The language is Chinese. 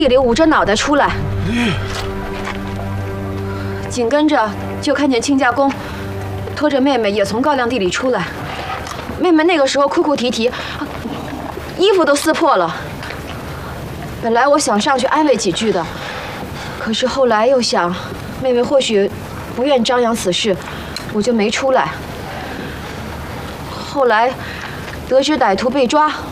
地里捂着脑袋出来，紧跟着就看见亲家公拖着妹妹也从高粱地里出来。妹妹那个时候哭哭啼啼，衣服都撕破了。本来我想上去安慰几句的，可是后来又想，妹妹或许不愿张扬此事，我就没出来。后来得知歹徒被抓，